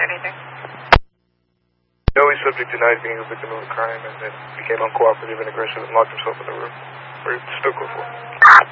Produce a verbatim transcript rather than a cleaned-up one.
anything? Joey subject denied being a victim of a crime and then became uncooperative and aggressive and locked himself in the room. Where he still go for.